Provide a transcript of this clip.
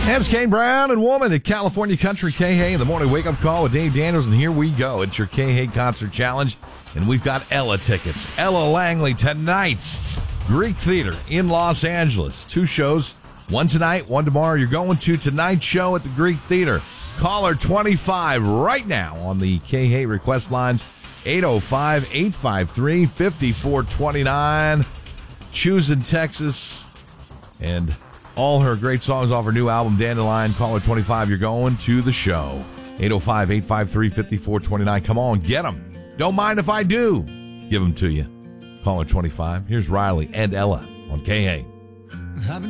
It's Kane Brown and Woman at California Country K-Hay in the morning wake-up call with Dave Daniels, and here we go. It's your K-Hay Concert Challenge, and we've got Ella tickets. Ella Langley tonight's Greek Theater in Los Angeles. 2 shows, one tonight, one tomorrow. You're going to tonight's show at the Greek Theater. Caller 25 right now on the K-Hay request lines, 805-853-5429. Choosing Texas and all her great songs off her new album, Dandelion. Caller 25, you're going to the show. 805-853-5429. Come on, get them. Don't mind if I do. Give them to you. Caller 25. Here's Riley and Ella on K-Hay.